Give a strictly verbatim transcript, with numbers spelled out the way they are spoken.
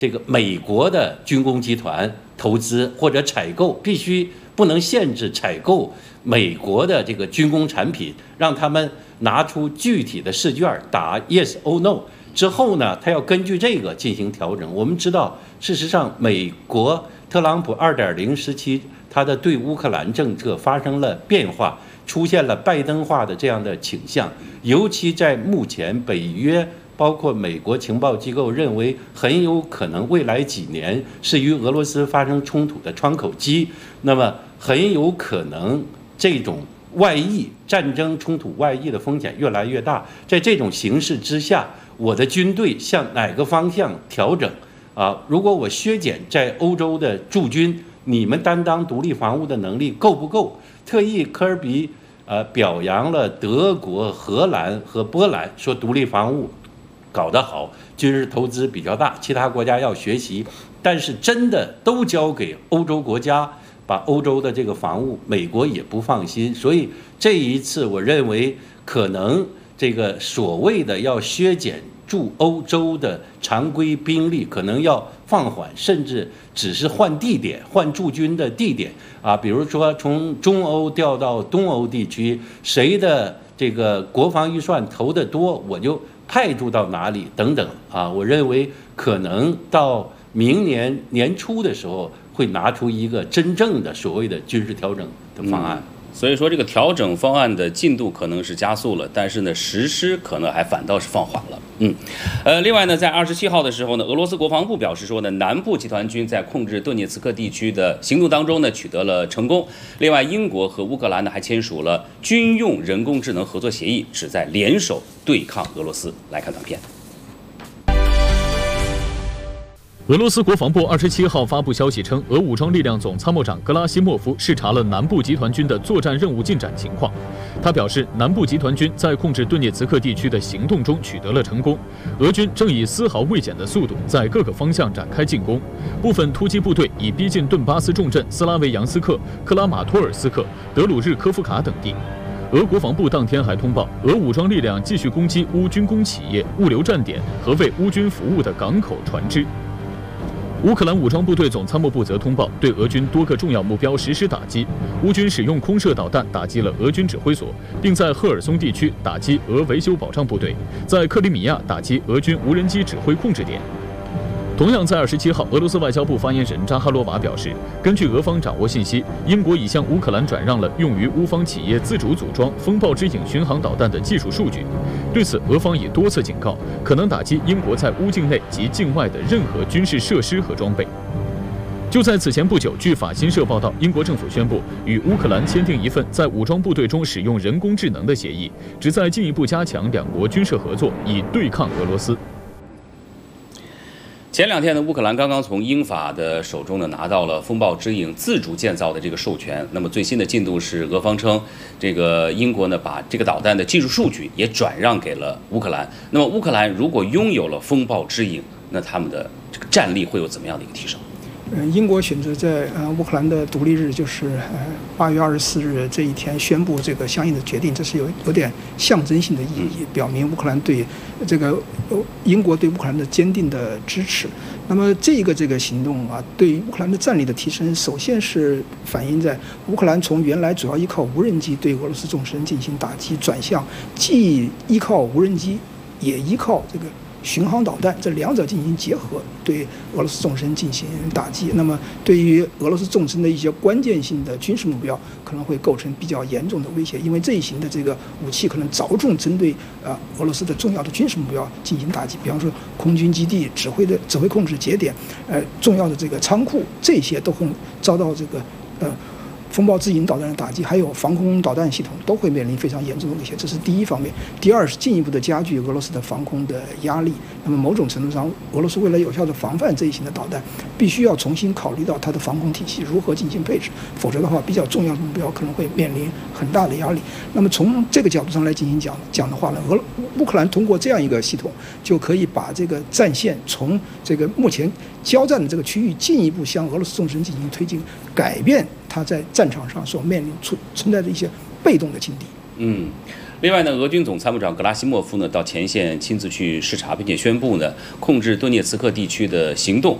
这个美国的军工集团投资或者采购，必须不能限制采购美国的这个军工产品，让他们拿出具体的试卷，打 yes or no 之后呢，他要根据这个进行调整。我们知道，事实上，美国特朗普 二点零 时期，他的对乌克兰政策发生了变化，出现了拜登化的这样的倾向，尤其在目前北约。包括美国情报机构认为，很有可能未来几年是与俄罗斯发生冲突的窗口期。那么，很有可能这种外溢、战争冲突外溢的风险越来越大。在这种形势之下，我的军队向哪个方向调整？啊，如果我削减在欧洲的驻军，你们担当独立防务的能力够不够？特意科尔比呃表扬了德国、荷兰和波兰，说独立防务搞得好，军事投资比较大，其他国家要学习。但是真的都交给欧洲国家，把欧洲的这个防务，美国也不放心。所以这一次，我认为可能这个所谓的要削减驻欧洲的常规兵力，可能要放缓，甚至只是换地点、换驻军的地点啊，比如说从中欧调到东欧地区，谁的这个国防预算投得多，我就派驻到哪里等等啊，我认为可能到明年年初的时候会拿出一个真正的所谓的军事调整的方案。 嗯，所以说这个调整方案的进度可能是加速了，但是呢，实施可能还反倒是放缓了。嗯，呃，另外呢，在二十七号的时候呢，俄罗斯国防部表示说呢，南部集团军在控制顿涅茨克地区的行动当中呢，取得了成功。另外，英国和乌克兰呢还签署了军用人工智能合作协议，旨在联手对抗俄罗斯。来看短片。 俄罗斯国防部二十七号发布消息称，俄武装力量总参谋长格拉西莫夫视察了南部集团军的作战任务进展情况。他表示，南部集团军在控制顿涅茨克地区的行动中取得了成功，俄军正以丝毫未减的速度在各个方向展开进攻，部分突击部队已逼近顿巴斯重镇斯拉维扬斯克、克拉马托尔斯克、德鲁日科夫卡等地。俄国防部当天还通报，俄武装力量继续攻击乌军工企业、物流站点和为乌军服务的港口、船只。乌克兰武装部队总参谋部则通报，对俄军多个重要目标实施打击。乌军使用空射导弹打击了俄军指挥所，并在赫尔松地区打击俄维修保障部队，在克里米亚打击俄军无人机指挥控制点。同样在二十七号，俄罗斯外交部发言人扎哈罗娃表示，根据俄方掌握信息，英国已向乌克兰转让了用于乌方企业自主组装风暴之影巡航导弹的技术数据。对此，俄方已多次警告，可能打击英国在乌境内及境外的任何军事设施和装备。就在此前不久，据法新社报道，英国政府宣布与乌克兰签订一份在武装部队中使用人工智能的协议，旨在进一步加强两国军事合作，以对抗俄罗斯。 前两天呢，乌克兰刚刚从英法的手中呢拿到了风暴之影自主建造的这个授权。那么最新的进度是，俄方称这个英国呢把这个导弹的技术数据也转让给了乌克兰。那么乌克兰如果拥有了风暴之影，那他们的这个战力会有怎么样的一个提升？ 呃，英国选择在呃乌克兰的独立日，就是呃八月二十四日这一天宣布这个相应的决定，这是有有点象征性的意义，表明乌克兰对这个英国对乌克兰的坚定的支持。那么这个这个行动啊，对于乌克兰的战力的提升，首先是反映在乌克兰从原来主要依靠无人机对俄罗斯纵深进行打击，转向既依靠无人机，也依靠这个巡航导弹，这两者进行结合，对俄罗斯纵深进行打击。那么，对于俄罗斯纵深的一些关键性的军事目标，可能会构成比较严重的威胁，因为这一型的这个武器可能着重针对呃俄罗斯的重要的军事目标进行打击，比方说空军基地、指挥的指挥控制节点，呃，重要的这个仓库，这些都会遭到这个呃。风暴之影导弹的打击，还有防空导弹系统都会面临非常严重的威胁，这是第一方面。第二是进一步的加剧俄罗斯的防空的压力。那么某种程度上，俄罗斯为了有效的防范这一型的导弹，必须要重新考虑到它的防空体系如何进行配置，否则的话，比较重要的目标可能会面临很大的压力。那么从这个角度上来进行讲讲的话呢，俄乌克兰通过这样一个系统，就可以把这个战线从这个目前交战的这个区域进一步向俄罗斯纵深进行推进，改变它在战场上所面临出存在的一些被动的境地。 嗯， 另外呢，俄军总参谋长格拉西莫夫呢到前线亲自去视察，并且宣布呢控制顿涅茨克地区的行动